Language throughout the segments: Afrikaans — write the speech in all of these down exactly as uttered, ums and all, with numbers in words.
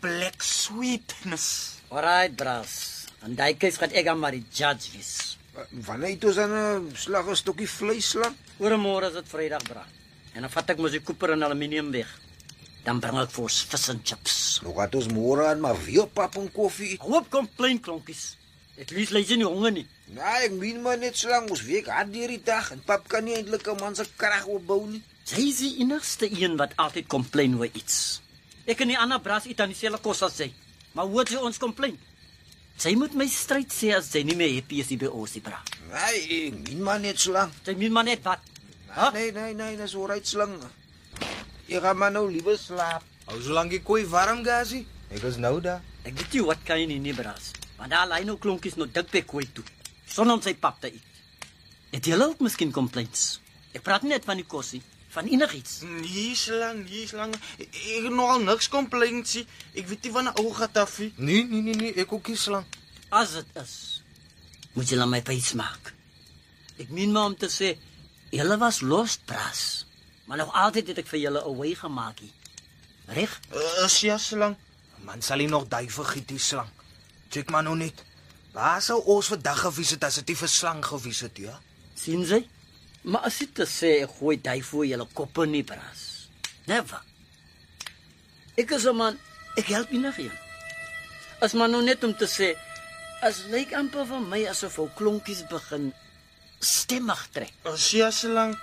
black sweetness. Alright, bras. En die keis gaan ek aan maar die judge wees. Wanneer het ons dan 'n slag 'n stokkie vleis slang? Oor môre is dit Vrydag, bra. En dan vat ek mos die koeper en aluminium weg. Dan bring ek vir ons vis en chips. Nou gaat ons môre aan maar weer pap en koffie. Hou op complain klonkies. Ek lees lees nie honger nie. Nee, ek meen maar net slang ons week hard deur die dag en pap kan nie eintlik 'n man se krag opbou nie. Sy is die enigste een wat altyd complain oor iets. Ek en die ander bras eet aan dieselfde kos as sy. Maar hoe het sy ons complain? Sy moet my stryd sê as sy nie meer happy is by ons, bra. Nee, ek meen maar net slang. Sy meen maar net wat? Huh? Nee, nee, nee, dis alright slang. Ek gaan maar nou liewer slaap. Hou solank die koei warm, Gasie. Ek is nou daar. Ek weet nie wat kan jy nie, nie bras. Want daar lê nou klonkies nog dik by koei toe. Sonder om sy pap te eet. Het jy ook miskien complaints? Ek praat nie net van die kosie, van enigiets. Nee, slang, nee, slang. Ek het nogal niks complaints. Ek weet nie van 'n ou gat af nie. Nee, nee, nee, nee, ek ook nie slang. As dit is, moet jy laat my pys maak. Ek meen maar om te sê, julle was los, bras. Maar nog altyd het ek vir julle 'n wy gemaak hier. Reg? Is ja, slang. Man sal nie nog dui vergiet die slang. Check maar nou net. Waar sou ons vandag gewees het as dit nie vir slang gewees het, ja? Sien jy? Maar as dit te sê, ek gooi dui voor julle koppe nie, bras. Never. Ek is 'n man, ek help nie nog een. As man nou net om te sê, as lyk amper van my asof ou klonkies begin stemmig trek. Is ja, slang.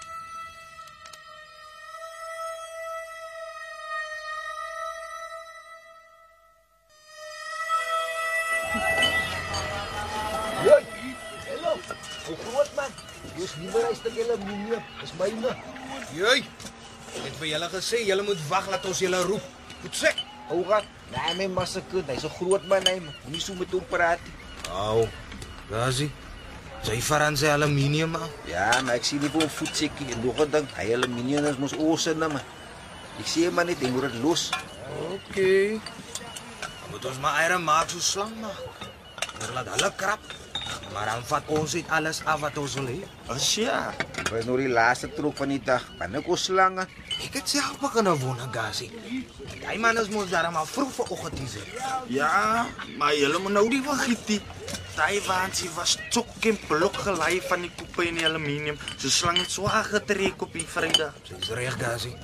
Dis nie meer 'n stukkie aluminium, dis myne. Joi. Ek het vir julle gesê julle moet wag laat ons julle roep. Goed sê. Ou gat, nee my massakut, hy's 'n groot man hy, moenie so met hom praat nie. Au. Gasie. Sy varan sy aluminium aan. Ja, maar ek sien nie vir hom voetsekkie en nog 'n ding, hy aluminium is mos oorsinne man. Ek sê maar net hy moet dit los. Okay. Moet ons maar eieren maak so slang maak. Ons laat hulle krap. Maar dan vat ons dit alles af wat ons wil hê. As ja. Dit was nou die laaste trok van die dag. Wanneer kom slange? Ek het self begin wonder, Gasie. Daai man is mos daar maar vroeg vanoggend hier. Ja, maar julle moet nou nie vergiet nie. Daai waansie was chok en blok gelei van die koppe en die aluminium. So slang het swaar getrek op die Vrydag. Dis reg, Gasie.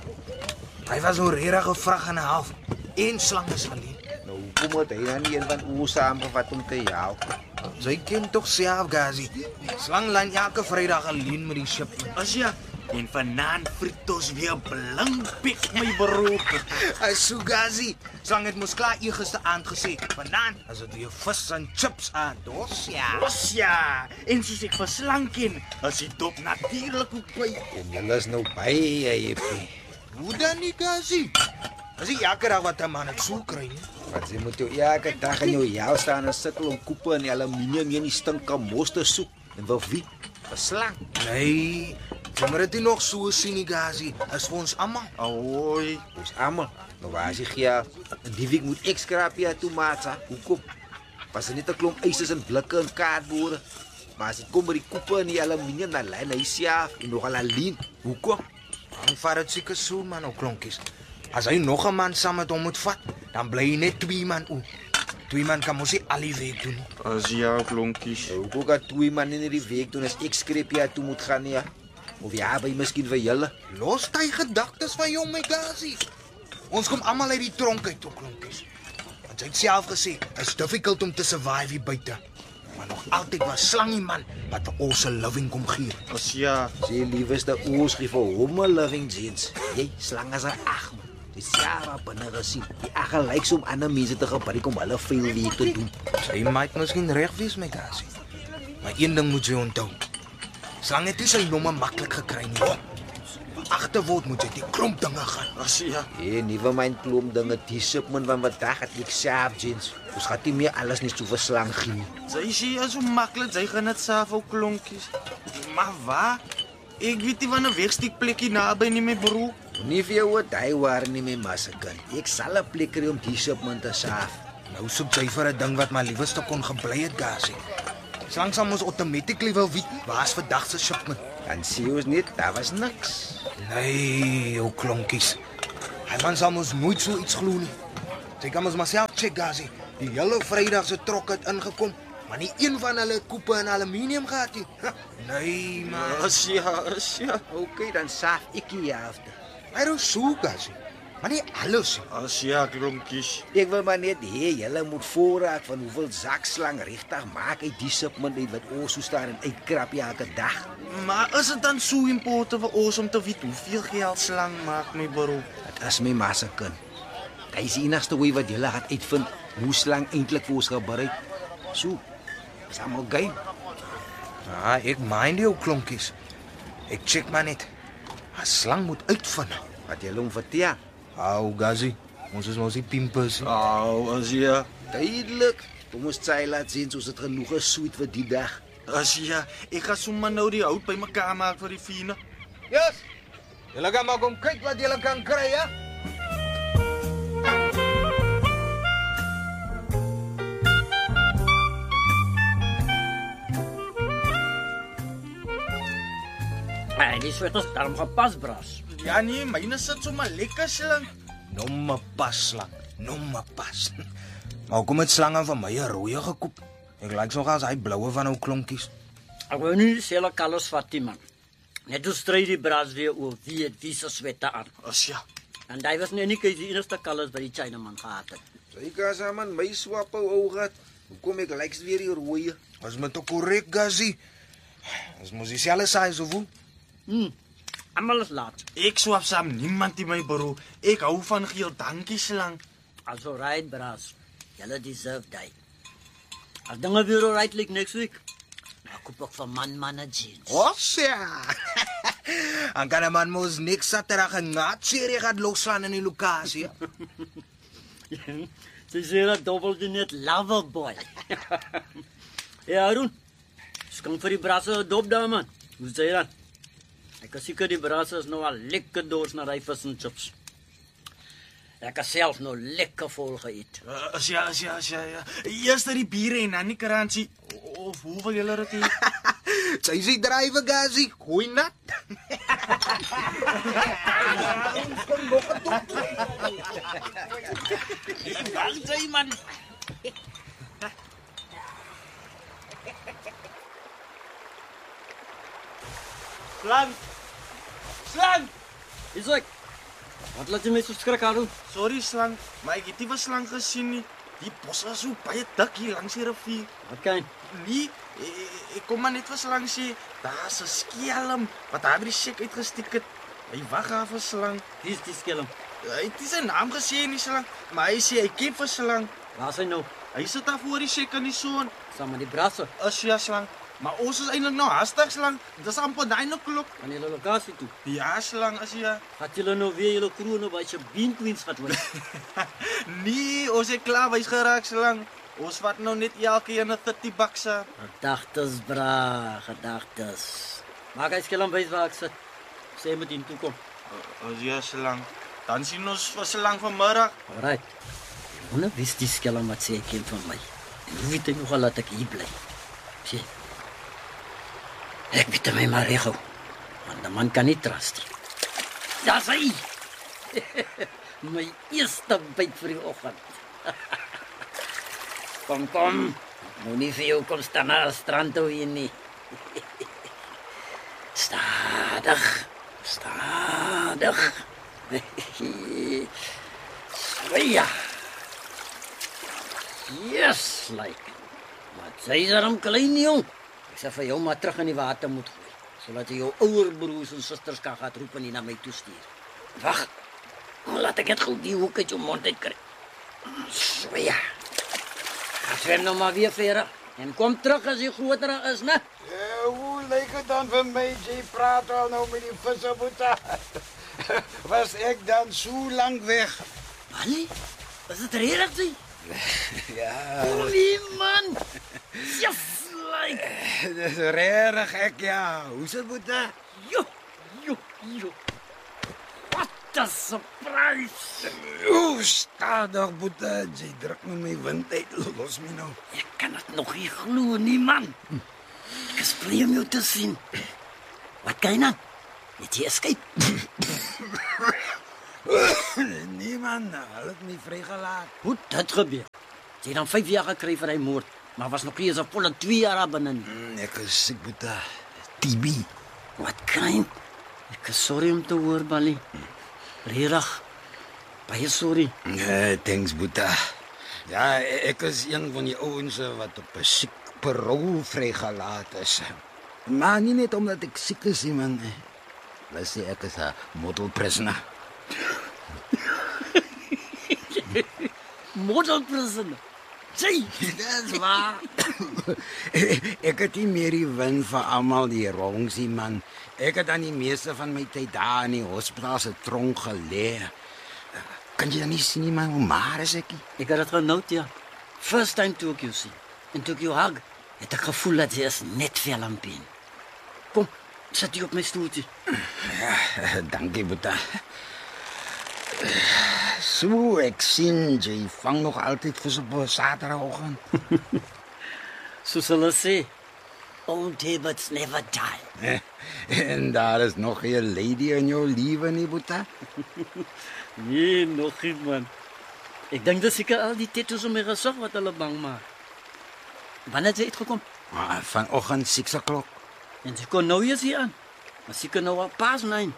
Hy was nou regtig 'n vrag en 'n half. Een slang is alleen. Nou, hoekom het hy dan nie een van ons saamgevat om te help? Sy ken tog self, Gasie. Slang land elke Vrydag alleen met die ship. As ja, en vanaand friet ons weer blinkpik, my broer. As so, Gasie. Slang het mos klaar gister aand gesê, vanaand as dit weer vis en chips aan. Dos ja. Dos ja. En soos ek vir slang ken, as die dop natuurlik ook by. En julle is nou baie happy. Hoe dan nie, Gasie? As jy elke dag wat 'n man het so kry nie. Wat jy moet jou elke dag in jou jou staan en sukkel om koepe en aluminium in die stinke mos te soek. En vir wie? Vir slang. Nee, jy moet dit nog so sien, nie, Gasie. Is vir ons almal. Oei, ons almal. Nou waar is die gea? En die week moet ek skrapie toe maak, sa. Hoekom? Was dit net 'n klomp eises en blikke en kaartborde. Maar as dit kom by die koepe en die aluminium, dan lê hy self en nogal alleen. Hoekom? Dan vat dit seker so man op klonkies. As hy nog 'n man saam met hom moet vat, dan bly hy net twee man o. Twee man kan mos nie al die week doen nie. As ja, klonkies. Hoe kom dat twee man in die week doen as ek skrapie toe moet gaan nie? Of ja, by miskien vir julle. Los jy gedagtes van jou, my Gasie. Ons kom almal uit die tronk uit, o klonkies. Want hy het self gesê, is difficult om te survive hier buite. Maar nog altyd was slangie man wat vir ons 'n living kom gee. As ja, sy liefste ons gee vir hom 'n living jeans. Jy slang as 'n ag. Dis ja wat binne gesien. Die ag lyk so om ander mense te gebruik om hulle veel werk te doen. Sy might miskien reg wees, my Gasie. Maar een ding moet jy onthou. Slang het nie sy nomme maklik gekry nie. Agterword moet jy die klomp dinge gaan. As ja. Nee, nuwe myn klomp dinge, die shipment van vandag het ek self jeans. Ons gaan nie meer alles net so vir slang gee. Sy sê so maklik, sy gaan dit self ou klonkies. Maar waar? Ek weet nie wanneer wegstik plekkie naby nie, my broer. Nie vir jou wat hy waar nie, my massakin. Ek sal 'n plek kry om die shipment te saaf. Nou soek jy vir 'n ding wat my liefste kon gebly het, Gasie. Slang sal ons automatically wil weet waar's vandag se shipment. Dan sien ons net, daar was niks. Nee, ou klonkies. Hy man sal ons nooit so iets glo nie. Sy kan ons maar self check, Gazi. Die hele Vrydag se trok het ingekom, maar nie een van hulle het koepe in aluminium gehad nie. Ha, nee, man. As ja, as ja. Okay, dan saaf ek die helfte. Maar hoe so, Gazi? Maar nie alles nie. As ja, klonkies. Ek wil maar net hê julle moet voorraad van hoeveel zakslang regtig maak uit die shipment uit wat ons so staan en uitkrap elke dag. Maar is dit dan so important vir ons om te weet hoeveel geld slang maak, my bro? Dit is my ma se kind. Dit is die enigste way wat julle gaan uitvind hoe slang eintlik vir ons gebruik. So, is almal game. Ja, ek mind jou klonkies. Ek check maar net. 'n Slang moet uitvind. Wat julle hom vertel. Au, Gazi. Ons is mos die pimpers. Oh, as ja. Duidelik. Kom ons sy laat sien soos dit genoeg is soet vir die dag. As ja, ek gaan sommer nou die hout bymekaar maak vir die fine. Yes. Julle gaan maar kom kyk wat julle kan kry, hè? Hey, die sweet is daarom gepas, bras. Ja nee, myne sit sommer lekker slang. Nomme pas slang. Nomme pas. Maar kom met slange van my 'n rooi gekoop. Ek lyk so gas hy bloue van ou klonkies. Ek wil nie dieselfde kalors vat nie, man. Net hoe stry die bras weer oor wie het wie se swette aan. As ja. En daai was nie net die enigste kalors wat die Chinaman gehad het. Sy kasa man, my swap ou gat. Hoekom ek lyks weer die rooi? Was met te korrek, Gazi. Ons moet dieselfde size of hoe? Hm. Almal is laat. Ek swap saam niemand in my bro. Ek hou van geel dankie slang. Also right, bras. Julle deserve die. As dinge weer alright lyk next week. Nou koop ek van man manne jeans. Os ja. En kan 'n man mos niks saterdag en nat serie gaan losslaan in die lokasie. Sy sê dat dobbel net lover boy. Ja, Arun. Skink vir die brasse 'n dop daar, man. Hoe sê jy dan? Ek kan seker die brasse is nou al lekker dors na die vis en chips. Ek het self nou lekker vol geëet. Uh, as ja, as ja, as ja, ja. Eers die biere en dan die karansie. Of hoe wil julle dit hê? Sy sê drywe, Gazi. Gooi nat. Wat sê jy, man? Slang. Slang. Is ek? Wat laat jy my so skrik, Arun? Sorry slang, maar ek het nie 'n slang gesien nie. Die bos is so baie dik hier langs die rivier. Wat kan? Nee, ek, ek kom maar net vir slang sê, daar's 'n skelm wat daar by die sek uitgesteek het. Hy wag af vir slang. Dis die skelm. Hy het nie sy naam gesê in die slang, maar hy sê hy ken vir slang. Waar is hy nou? Hy sit daar voor die sek in die son. Saam met die brasse. As ja slang, maar ons is eintlik nou hastig slang. Dis amper nine o'clock. Aan julle lokasie toe. Ja slang, as ja. Gaat julle nou weer julle kroone by se Bean Queens vat hoor? Nee, ons het klaar wys geraak slang. Ons vat nou net elkeen 'n thirty bucks. Gedagtes, bra, gedagtes. Maak hy skelm wys waar ek sit. Sê met hom toe kom. As ja slang. Dan sien ons vir slang vanmiddag. Alright. Hoe wys die skelm wat sê ek ken van my? En hoe weet hy nog al dat ek hier bly? Sê. Ek weet my maar reg. Want 'n man kan nie trust nie. Ja, sê. My eerste byt vir die oggend. Kom, kom. Moenie vir jou kom staan na die strand toe hier nie. Stadig. Stadig. Ja. Yes, like. Maar sy is daarom klein, jong. Ek sê vir jou maar terug in die water moet gooi, sodat jy jou ouer broers en susters kan gaan roep en nie na my toe stuur. Wag. Laat ek dit gou die hoek uit jou mond uit kry. So ja. Swem nou maar weer verder en kom terug as jy groter is, né? Ja, hoe lyk dit dan vir my, jy praat al nou met die visse, boeta? Was ek dan so lank weg? Allee, is dit regtig jy? Ja, Nee man. Yes, like. dis regtig ek, ja. Hoe is dit, boeta? Jo, jo, jo. What a surprise. Oeh, stadig, boeta. Jy druk met my wind uit, los my nou. Ek kan dit nog nie glo nie, man. Ek is bly om jou te sien. Wat kan jy nou? Het jy escape? Nee man, hulle het my vrygelaat. Hoe het dit gebeur? Sy het dan vyf jaar gekry vir hy moord, maar was nog nie eens 'n volle twee jaar daar binne nie. Mm, ek is siek Boeta. T B. Wat kind? Ek is sorry om te hoor, Bali. Regtig. Baie sorry. Nee, thanks Boeta. Ja, ek is een van die ouens wat op 'n siek parol vrygelaat is. Maar nie net omdat ek siek is, nie, man. Hulle sê ek is 'n model prisoner. Model prisoner. Sê, Dis waar. Ek het nie meer die win vir almal die rongsie man. Ek het aan die meeste van my tyd daar in die hospitaal se tronk gelê. Kan jy dan nie sien nie man, hoe maar is ek? ek het dit genoot, ja. First time toe ek jou sien. En toe ek jou hug, het ek gevoel dat jy is net veel aan pijn. Kom, sit jy op my stoeltjie. Ja, dankie Boeta. So, ek sien jy vang nog altyd vis op 'n Saterdagoggend. Soos hulle sê, old habits never die. En daar is nog 'n lady in jou lewe nie, Boeta? Nee, nog nie, man. Ek dink dis seker al die tattoos om my gesig wat hulle bang maak. Wanneer het jy uitgekom? Ah, vanoggend ses o'clock. En sy kon nou eens hier aan. Maar sy kan nou al pas nine.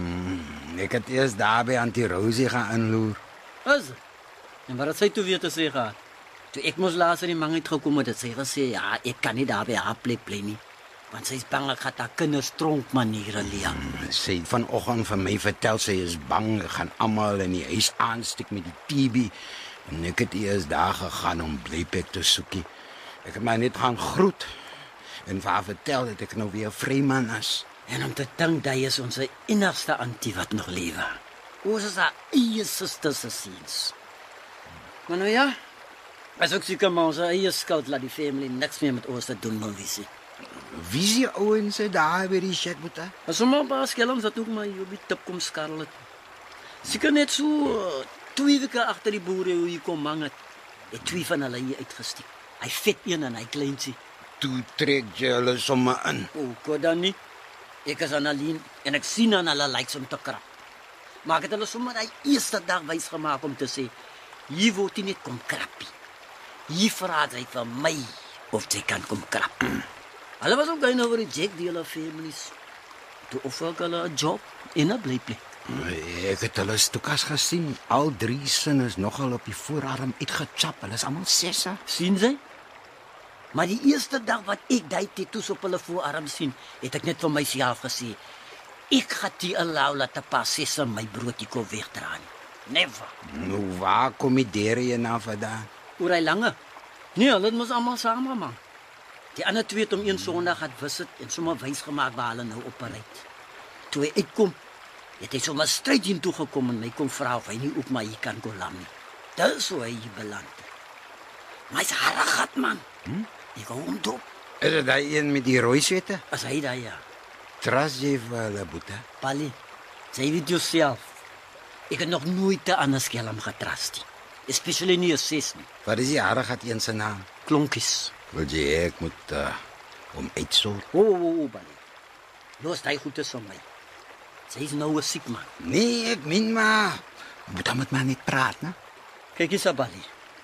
Ek het eers daar by Auntie Rosie gaan inloer. Is het? En wat het sy toe weer te sê gehad? Toe ek mos laas in die mang uitgekom het, het sy gesê, ja, ek kan nie daar by haar plek bly nie. Want sy is bang ek gaan haar kinders tronk maniere leer. Sy het vanoggend vir my vertel sy is bang ek gaan almal in die huis aansteek met die T B. En ek het eers daar gegaan om Blypek te soekie. Ek het my net gaan groet en vir haar vertel dat ek nou weer 'n vryman is. En om te dink dat jy is ons enigste antie wat nog lewe. Ons is haar eie susters se seuns. Maar nou ja, as ook seker maar ons eie skuld laat die family niks meer met ons te doen wil wees. Wie is die ouens daar by die shit, Boeta? As ons maar baas skelms dat ook maar hier op die tip kom skarrel het. Seker net so uh, twee weke agter die boere hoe jy kom mang het. Het twee van hulle hier uitgesteek. Hy vet een en hy kleintjie. Toe trek jy hulle sommer in. O, kon dan nie. Ek is aan Aline en ek sien aan hulle lyks om te krap. Maar ek het hulle sommer die eerste dag wys gemaak om te sê, hier word jy net kom krappie. Hier vra hy vir my of jy kan kom krap. Hulle was ook gaan oor die Jack die hulle families. Toe offer ek hulle 'n job en 'n blyplek. Ek het hulle stukas gesien. Al drie sinne is nogal op die voorarm uitgechap. Hulle is almal sesse. Sien jy? Maar die eerste dag wat ek daai tattoos op hulle voorarm sien, het ek net vir myself gesê, ek gaan die allow laat 'n paar sesse my broodjie kom wegdra nie. Never. Nou, waar kom die dere jy na vandaan? Oor hy lange. Nee, hulle moet almal saam man. Die ander twee het om een Sondag gehad visit en sommer wys gemaak waar hulle nou opereet. Toe hy uitkom, het hy sommer stryd heen toe gekom en my kom vra of hy nie ook maar hier kan go lam nie. Dis hoe hy hier beland het. Maar hy's harde gat man. Hm? Ek hou hom dop. Is dit daai een met die rooi swette? As hy daai ja. Trust jy vir hulle, Boeta? Pali, sê weet jouself. Ek het nog nooit te ander skelm getrust nie. Especially nie 'n ses nie. Wat is die harde een se naam? Klonkies. Wil jy ek moet uh, om uitsort? O, o, o, Pali. Los daai goed is van my. Sy is nou 'n siek man. Nee, ek min maar. Boeta moet maar net praat, né? Kyk eens, Pali.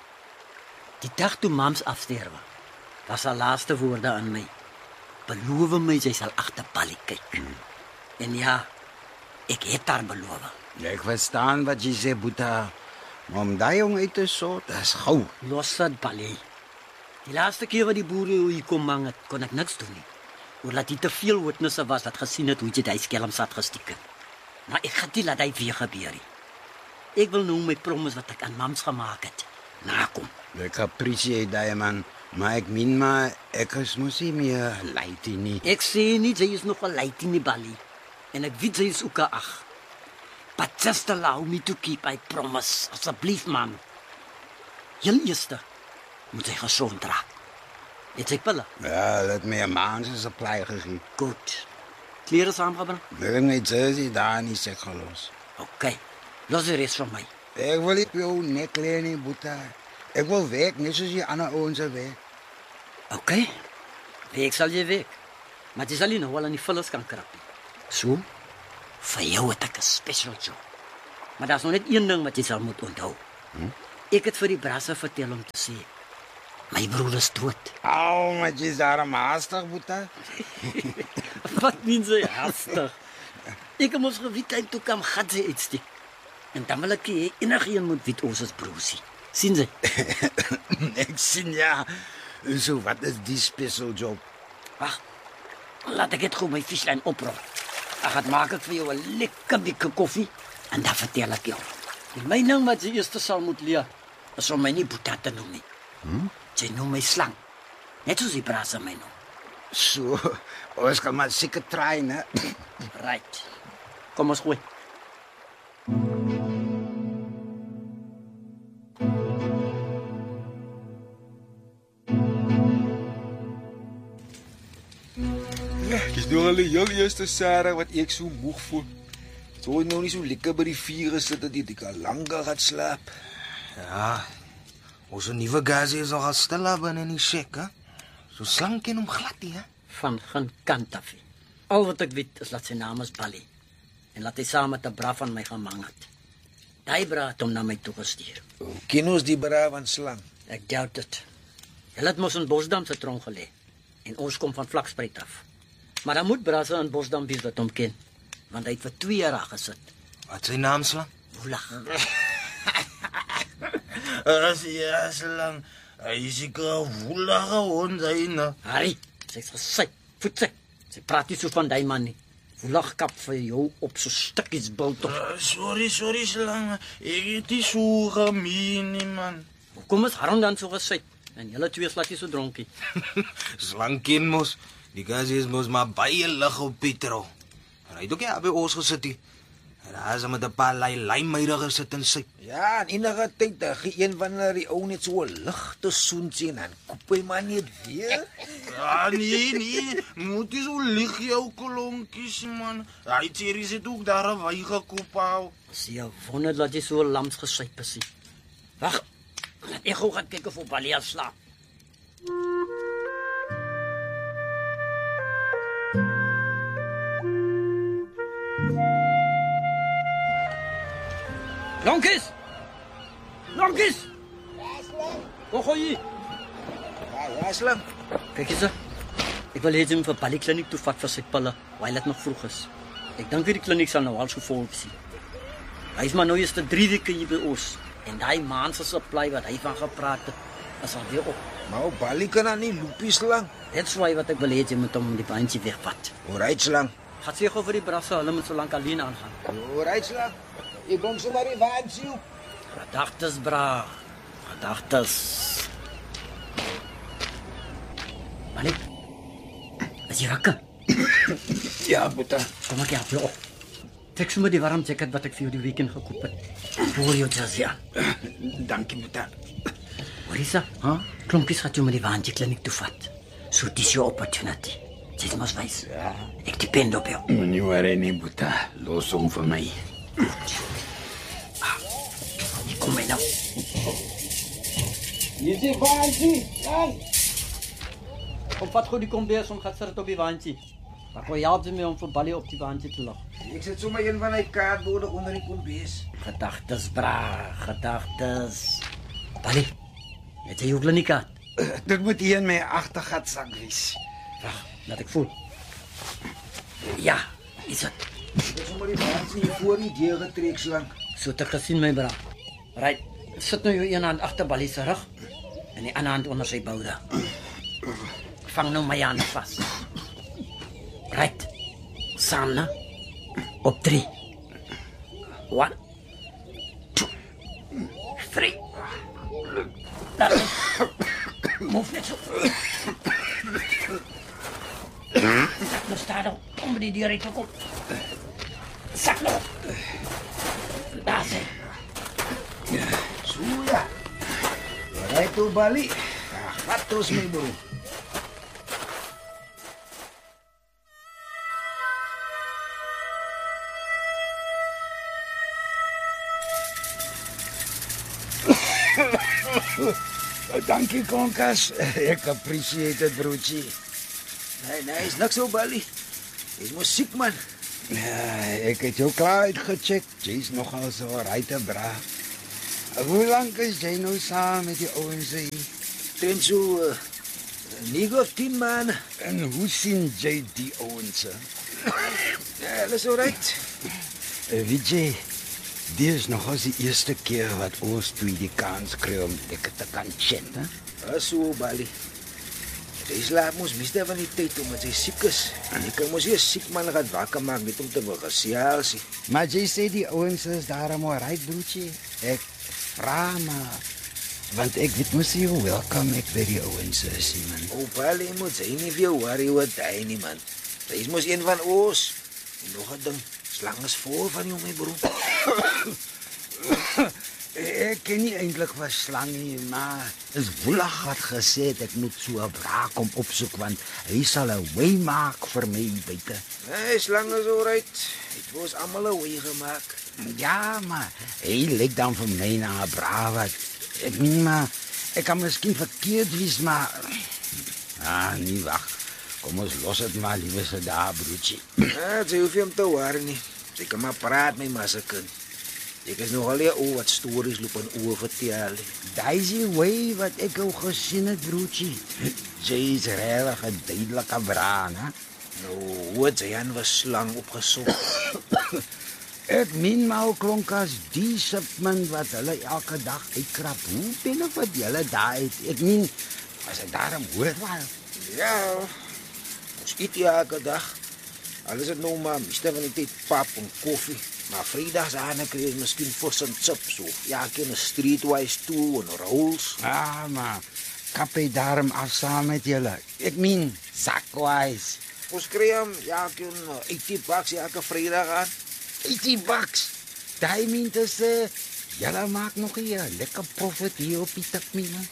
Die dag toe mams afsterwe, was haar laaste woorde aan my. Beloof my jy sal agter Pali kyk. Hmm. En ja, ek het haar beloof. Ek verstaan wat jy sê, Boeta. Maar om daai jong uit te sort, is gou. Los dit, Pali. Die laaste keer wat die boere hier kom mang het, kon ek niks doen nie. Oorlaat hy te veel witnesse was wat gesien het hoe jy die skelm sat gestiek het. Maar ek gaan nie laat hy weer gebeur nie. Ek wil nou my promise wat ek aan mams gemaak het nakom. Ek appreciate daai man, maar ek min maar ek is mos nie meer lei nie. Ek sê nie jy is nog 'n lady nie, Bali. En ek weet jy is ook 'n ag. But just allow me to keep my promise. Asseblief man. Heel eerste moet jy gesond raak. Dit sê pille. Ja, laat my 'n maand se supply gegee. Goed. Klere saamgebring? Ek het my jersey daar in die sek gelos. Okay. Los die res van my. Ek wil nie jou nek lê nie, Boeta. Ek wil werk, net soos die ander ouens werk. Okay. Ek sal jy werk. Maar jy sal nie nou al aan die vullis kan krap nie. So? Vir jou het ek 'n special job. Maar daar's nog net een ding wat jy sal moet onthou. Hm? Ek het vir die brasse vertel om te sê, my broer is dood. Au, maar jy is daar haastig, Boeta. Wat meen jy haastig? Ek moes geweet hy toe kam gat sy uitsteek. En dan wil ek hê enigiemand moet weet ons is broersie. Sien jy? Ek sien ja. So wat is die special job? Wag. Laat ek dit gou my vislyn oprol. Ek gaan maak ek vir jou 'n lekker bietjie koffie en dan vertel ek jou. Die mening wat jy eers sal moet leer is om my nie Boeta te noem nie. Hm? Jy noem my slang. Net soos die brasse my noem. So, ons kan maar seker try, né? Right. Kom ons gooi. Ek is nog al die heel eerste Sarah wat ek so moeg voel. So het nou nie so lekker by die vuur gesit dat ek al langer gaan slaap. Ja, ons nuwe gasie is al stil daar binne in die shack, hè? So slank en hom glad nie, hè? Van geen kant af. Al wat ek weet is dat sy naam is Bali. En laat hy saam met 'n bra van my gaan mang het. Daai bra het hom na my toe gestuur. Hoe ken ons die bra van slang? Ek doubt dit. Hulle het mos in Bosdam se tronk gelê. En ons kom van Vlakspruit af. Maar dan moet brasse in Bosdam wees wat hom ken. Want hy het vir twee jaar gesit. Wat sy naam slang? Woelag. As jy slang, hy is seker woelag hond hy nou. Harry, sy's gesy, voetsy. Sy praat nie so van daai man nie. Woelag kap vir jou op so stukkies bult op. Uh, sorry, sorry slang. Ek het nie so gemeen nie, man. Hoekom is Haron dan so gesy? En julle twee slaat jy so dronkie. Slang ken mos. Die gasie is mos maar baie lig op petrol. En hy het ook ja by ons gesit hier. En daar is hy met 'n paar lei lijmmeide gesit en sy. Ja, en enige tyd dan gee een van die ou net so 'n ligte soen sien en koop hy maar net weer. Ja, nee, nee. Moet jy so lig jou klonkies, man. Hy series het ook daar 'n wy gekoop hou. Sien jy wonder dat jy so lams gesyp is. Wag. Laat ek gou gaan kyk of op Balia slaap. Lonkies! Lonkies! Hoe gaan jy? Ja, ja, slang. Kyk eens. Ek wil hê jy moet vir Balie kliniek toe vat vir sy pille, while dit nog vroeg is. Ek dink die kliniek sal nou al so vol wees. Hy is maar nou eers te drie weke hier by ons. En daai maand se supply wat hy van gepraat het, is al weer op. Maar op Bali kan dan nie loopie slang. Dit is why wat ek wil hê jy moet hom die bandjie wegvat. Alright slang. Gaan sê gou vir die brasse, hulle moet so lank alleen aangaan. Alright slang. Ek bring sommer die waansie op. Gedagtes, bra. Gedagtes. Malik. Is jy wakker? Ja, Boeta. Kom ek help jou op. Trek sommer die warm jacket wat ek vir jou die weekend gekoop het. Voor jou Jazia. Dankie, Boeta. Marisa, huh? Klompies gaat jou met die waantjie kliniek toe vat. So dis jou opportunity. Jy moet wys. Ja. Ek depend op jou. Moenie worry nie, Boeta. Los hom vir my. Ah, ek kom my nou. Hier is die waansie. Slang. Kom vat gou die kombers om gaan sit op die waantjie. Maar kon jy help my om vir Balie op die waantjie te lag? Ek sit sommer een van die kaartborde onder die kombers. Gedagtes, bra, gedagtes. Balie, het jy jou kliniek gehad? Dit moet hier in my agtergat sak wees. Wag, laat ek voel. Ja, is dit. Ek het sommer die waansie hier voor die deur getrek slang. So te gesien my bra. Right, sit nou jou een hand agter Balie se rug en die ander hand onder sy boude. Vang nou my hand vas. Right. Samen. Op drie. One. Two. Three. Laat me. Move net zo. Zak nou staat op. Om die deur uit te komen. Zak nou. Daar zijn. Zo ja. Alright toe Bali. Wat terus my bro. Dankie, Konkas. Ek appreciate dit, broertjie. Nee, nee, is niks so Bali. Is mos siek man. Ja, ek het jou klaar uitgecheck. Jy's nogal so reg te bra. Hoe lank is jy nou saam met die ouens hier? Ten so uh, negen of tien maanden. En hoe sien jy die ouens? Ja, dat is alright. Weet jy, dit is nog als die eerste keer wat ons twee die kans kry om lekker te kan chatten. Dat is so, Bali. Deze laat moest misdaad van die tijd omdat hij ziek is. En ik kan moest hier ziek man gaan wakker maken met om te vergesels. Maar jy sê die ouens is daarom al right, broertjie. Ek vra maar. Want ek weet mos nie hoe welkom ek by die ouens is, man. Oh, Bali, je moet zijn niet veel worry wat hij niet, man. Hij is moest een van ons. En nog een ding, slang is voor van jou, mijn broer. Ek ken nie eintlik van slang nie, maar is woelig wat gesê het ek moet so 'n braak kom opsoek want hy sal 'n way maak vir my buite. Nee, slang is alright. Het was allemaal een way gemaakt. Ja, maar hy lyk dan vir my na 'n braaf wat ek meen maar ek kan miskien verkeerd wees, maar ah, nee wag. Kom ons los dit maar liewer so daar, broertjie. Ja, jy hoef je hem te horen nie. Jy kan maar praat met my se kind. Ek is nogal hier oor wat stories loop en oor vertel. Daai is die way wat ek al gesien het, broertjie. Jy is regtig 'n duidelike braan, hè? Nou, hoe het Jan was slang opgesop? Ek min maar klonk as die shipment wat hulle elke dag uitkrap. Hoe binne wat julle daar het. Ek min as ek daarom hoor wel. Ja, ons eet hier elke dag. Alles het nou maar meeste van die tijd pap en koffie. Maar vrijdags aan krijg je misschien vis en chips of ja, een streetwise toe en rolls. Ah, maar kap hy daarom af saam met julle. Ek min sakwise. Ons krijg hem ja, een eighty bucks elke vrijdag aan. eighty bucks. Daai min te sê, julle maak nog hier lekker profit hier op die tip, man.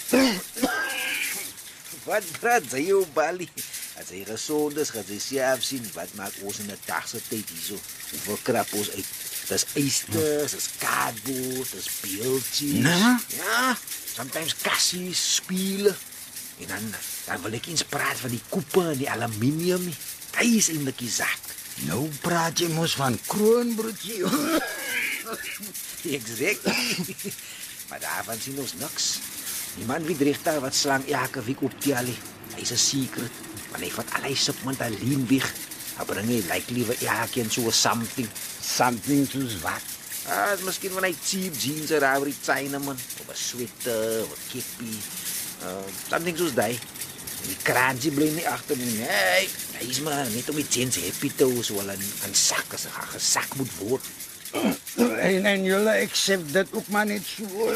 Wat praat jy jou, Bali? As hy gezond is, gaat hy self sien wat maak ons in 'n dagse tyd hierso. Hoeveel krap ons uit. Dis eisters, dis cardboard, dis beeldjies. Nee? Ja, sometimes kassies, spiele. En dan, dan wil ek eens praat van die koepe en die aluminium. Hy is eintlik die zak. Nou praat jy mos van kroon, broertjie. Exactly. Maar daarvan sien ons niks. Die man wie dreig daar wat slang elke week optel. Hy is 'n secret. Want hy vat al hy shipment alleen weg. Hij brengt niet lijkt liever ja, een zo something. Something soos wat? Ah, het is misschien van die cheap jeans en daar die Chinaman. Of een sweater, of een kippie. Uh, something zoals die. Die kraantje blijft niet achter me. Nee, hij is maar niet om die jeans happy te houden. Zoals een, een zak, als een gezak moet worden. En, en jullie accept dat ook maar niet zo.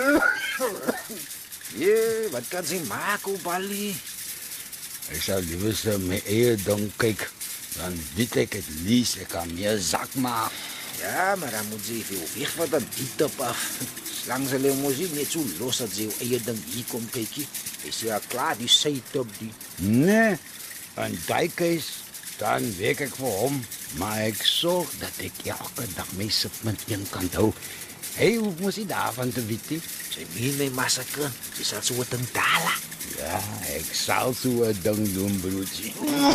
Ja, wat kan ze maken, Bali? Ik zou liever mijn eigen ding kijken. Dan weet ik het liefst, ik kan meer zak maken. Ja, maar dan moet ze veel weg van dat die top af. Slang ze leeuw muziek niet zo los dat ze eigen ding hier komt kijken. Is ja klaar, die zijt op die. Nee, een dijkkees, dan werk ik voor hem. Maar ik zorg dat ik elke dag mijn shipment in kan houden. Hij hoeft me niet daarvan te weten. Ze meen mijn massacre. Ze zal zo wat een talen. Ja, ik zal zo een ding doen, broertje.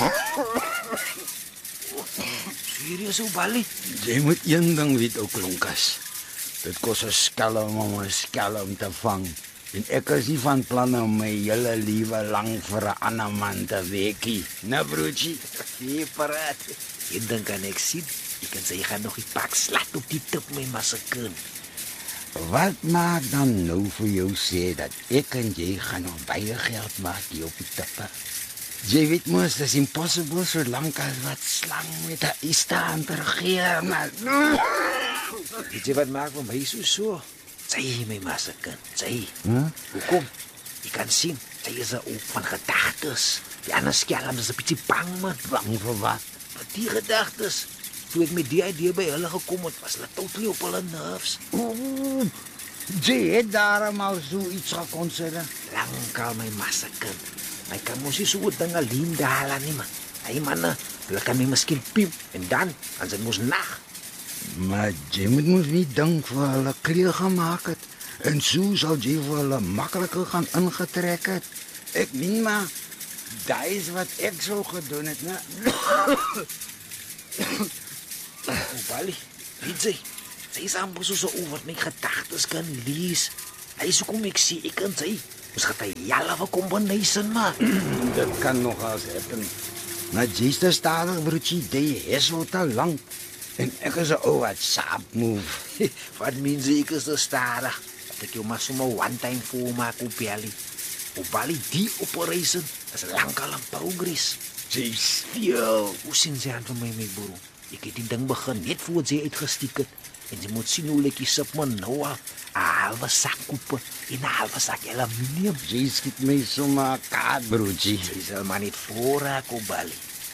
Serieus, hoe Bali? Jy moet een ding weet ook, Lonkas. Dit kost een skelm om een skelm te vangen. En ek is nie van plan om my hele lewe lang vir 'n ander man te weekie. Nou, broertjie? Nee, paraat. Een ding kan ek sien. Jy kan sê, jy gaan nog die pak slat op die tip, my massacre. Wat maak dan nou vir jou sê dat ek en jy gaan nog baie geld maak hier op die tippe? Jy weet mos, dit is impossible so lank as wat slang met 'n istaan te regeer, maar... Weet jy wat maak van my so so? Sy, my massacre, sy. Huh? Hoekom? Jy kan sien, sy is 'n oop van gedagtes. Die ander skelm is 'n bietjie bang, man. Bang vir wat? Wat die gedagtes? Toe ek met die idee by hulle gekom het, was hulle totally op hulle nerves. Oeh, jy het daarom al so iets geconsider. Lankal my massacre. My kan mos nie so 'n ding alleen daal nie, man. Hy manne, hulle kan my miskien piep en dan, dan sy mos nag. Maar jy moet mos nie dink vir hulle kleur gemaak het. En so sal jy vir hulle makliker gaan ingetrek het. Ek meen maar, daai is wat ek sou gedoen het, né? Oh, Bali, weet jy, sy is amper soos 'n ou wat my gedagtes kan lees. Hy is hoekom ek sê, ek en sy, ons gaat 'n jalwe combination maak. Dit kan nog as happen. Maar jy's te stadig, broertjie, jy is al te lank. En ek is 'n ou wat saap move. Wat means ek is te stadig? Dat ek jou maar sommer one time voor maak op Bali. Op Bali, die operation is lankal in progress. Jy speel. Hoe sien sy aan van my, my broer? Ek het die ding begin net voor sy uitgestiek het. En jy moet sien hoe lyk die sipman nou al. 'n halwe sak koppe en 'n halwe sak aluminium. Jy skiet my sommer kaart, broertjie. Sy sal maar net voorraak op Bali.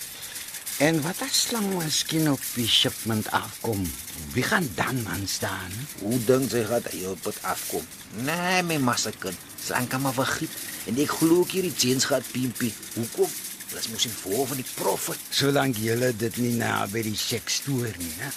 En wat as slang miskien op die shipment afkom? Wie gaan dan man staan? Hoe dink sy gaat hy op het afkom? Nee, my massakin. Slang kan maar vergiet. En ek glo ook hierdie jeans gaat pimpie. Hoekom? Dat is moes in voor van die profit. Solank julle dit nie na by die seks stoor nie, hè?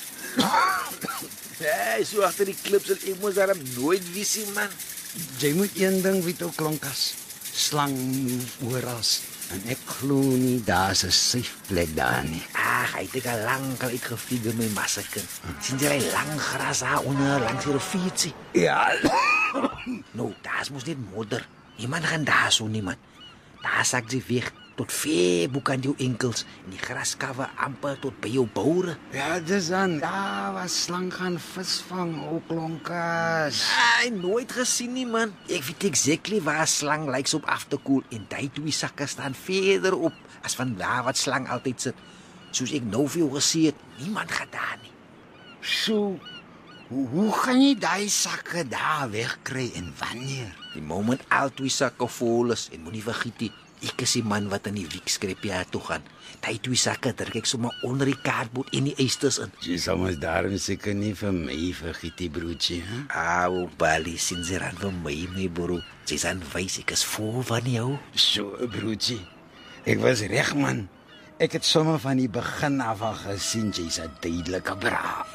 Nee, so achter die klips en ek moes daarom nooit visie, man. Jy moet een ding weet ook, Klonkas. Slang move oras. En ek glo nie daar's 'n safe plek daar nie. Ag, hy het al lang al uitgevlieg my massakin. Sien jy hy lang gras daar onder langs die riviertjie? Ja. Nou, daar's mos net modder. Niemand gaan daar so niemand. Daar sak jy weg tot ver boekant jou enkels en die graskawe amper tot by jou boure. Ja, dis dan. Daar was slang gaan visvang, ook Klonkas. Ai, nooit gesien nie, man. Ek weet exactly waar slang lyks op af te koel en die twee sakke staan verder op as van daar wat slang altyd sit. Soos ek nou vir jou gesê het, niemand gaan daar nie. So, hoe, hoe gaan jy daai sakke daar wegkry en wanneer? Die moment al twee sakke vol is en moenie vergiet nie, ek is die man wat in die wiekskrepjaar toe gaan. Die twee sakke druk ek sommer onder die kaartboot en die eisters in. Jy sal mos daarom seker nie vir my vergiet die broodjie, hè? Au, Bali, sien sy rand vir my, my broer. Sy is aan wys, ek is vol van jou. So, broodjie. Ek was reg, man. Ek het sommer van die begin af al gesien jy's 'n duidelike bra.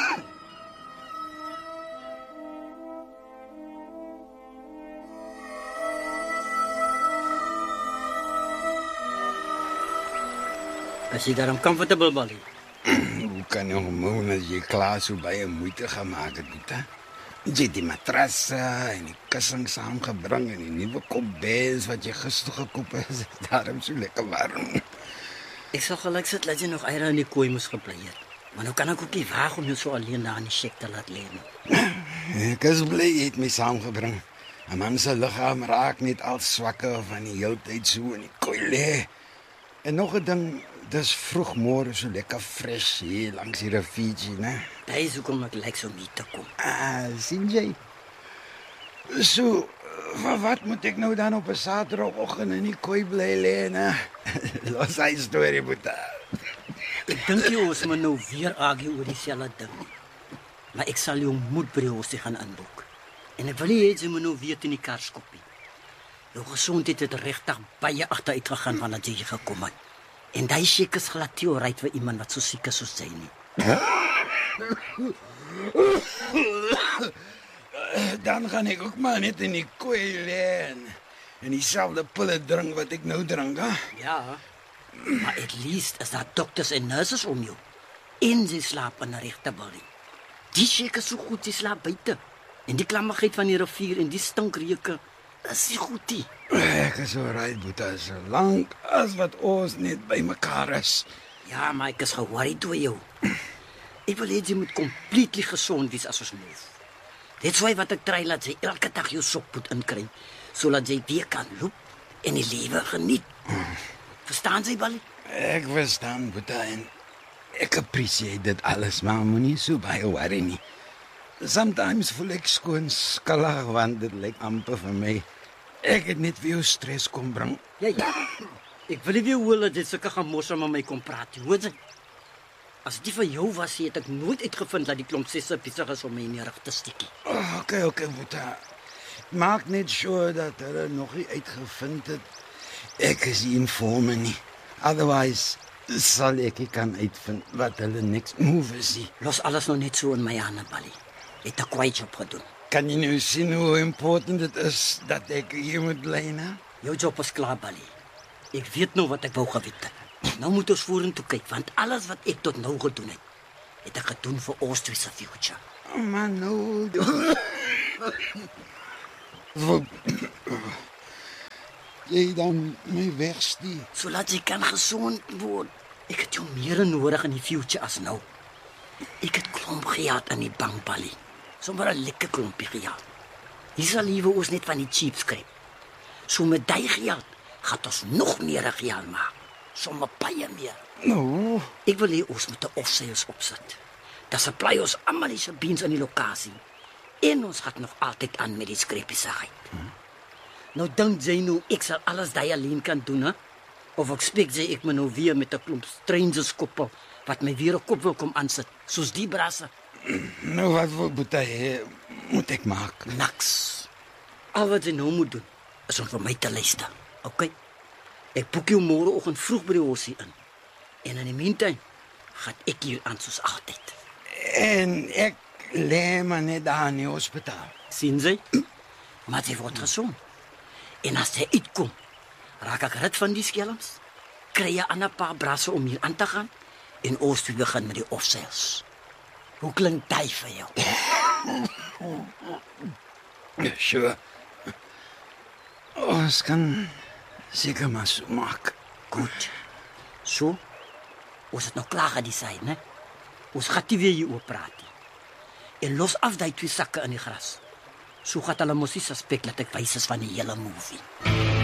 As jy daarom comfortable, Bali. Hoe kan jy gewoon as jy klaar so baie moeite gemaak het, Boeta? Jy het die matrasse en die kussing saamgebring en die nuwe kombers wat jy gister gekoop het, is daarom so lekker warm. Ek sal gelyk sit dat jy nog eier in die kooi moes gebly het. Maar nou kan ek ook nie waag om jou so alleen daar in die shack te laat lê nie. Ek is bly jy het my saamgebring. 'n Man se liggaam raak net al swakker van die hele tyd so in die kooi lê. En nog 'n ding, dis vroegmôre so lekker fris hier langs die riviertjie, né? Dit is hoekom ek lyk so nie te kom. Ah, sien jy? So, wa- wat moet ek nou dan op 'n Saterdagoggend in die kooi bly lê, né? Los hy storie, Boeta. Ek dink jy ons moet nou weer argue oor dieselfde ding. Maar ek sal jou moed by die hosie gaan inboek. En ek wil nie hê jy moet nou weer in die kar skop nie. Jou gesondheid het regtig baie agteruit gegaan vandat jy hier gekom het. En daai seker is glad nie oukei vir iemand wat so siek is soos jy nie. Dan gaan ek ook maar net in die kooi lê en en dieselfde pille drink wat ek nou drink, hè? Ja, maar at least is daar dokters en nurses om jou. En sy slaap in 'n regte body. Die seker so goed, sy slaap buite. En die klammigheid van die rivier en die stinkreuke, is nie goed nie. Ek is so right, Boeta, so lank as wat ons net by mekaar is. Ja, maar ek is ge-worried oor jou. Ek wil hê jy moet completely gesond wees as ons move. Dit is why wat ek try laat jy elke dag jou sokpoet inkry, sodat jy weer kan loop en die lewe geniet. Verstaan jy, Bali? Ek verstaan, Boeta, en ek appreciate dit alles, maar moenie so baie worry nie. Sometimes voel ek skoon skallig, want dit lyk amper vir my. Ek het net vir jou stres kom bring. Ja, ja. Ek wil nie weer hoor dat dit sulke gemors met my kom praat nie, hoor jy? As dit vir jou was, het ek nooit uitgevind dat die klomp sesse besig is om my in die rug te steek. Oh, okay, okay, Boeta. Maak net sure dat hulle nog nie uitgevind het ek is die informer nie. Otherwise sal ek nie kan uitvind wat hulle next move is nie. Los alles nog net so in my hande, Bali. Het 'n kwaai job gedoen. Kan jy nou sien hoe important dit is dat ek hier moet bly, né? Jou job is klaar, Bali. Ek weet nou wat ek wou geweet het. Nou moet ons vorentoe kyk, want alles wat ek tot nou gedoen het, het ek gedoen vir ons twee se future. Maar nou... Wat... Jy dan my wegstuur. Sodat jy kan gesond word. Ek het jou meer nodig in die future as nou. Ek het klomp gehad in die bankbalie. Sommer 'n lekker klompie gehad. Hier sal liewe ons net van die cheap skryp. So met daai geld gaan ons nog meer geld maak. Sommer baie meer. Nou, Ek wil hê ons moet 'n offsales opsit. Dat supply ons almal die beans aan die lokasie. En ons gaan nog altyd aan met die skrepiesagheid. Hmm. Nou dink jy nou ek sal alles daai alleen kan doen, hè? Of expect jy ek moet nou weer met 'n klomp strangers koppel wat my weer 'n kop wil kom aansit, soos die brasse? nou wat wil Boetie moet ek maak? Niks. Al wat jy nou moet doen, is om vir my te luister. Okay? Ek boek jou môreoggend vroeg by die horsie in. En in die meantime gaan ek hier aan soos altyd. En ek lê maar net daar in die hospitaal. Sien jy? Maar jy word gesond. En as jy uitkom, raak ek rid van die skelms, kry jy 'n ander paar brasse om hier aan te gaan en ons te begin met die offsales. Hoe klink dit vir jou? Sure. Ons kan seker maar so maak. Goed. So, ons het nou klaar gedecide, né? Ons gaan nie weer hieroor praat nie. En los af daai twee sakke in die gras. So gaan hulle mos nie suspek dat ek wys is van die hele movie.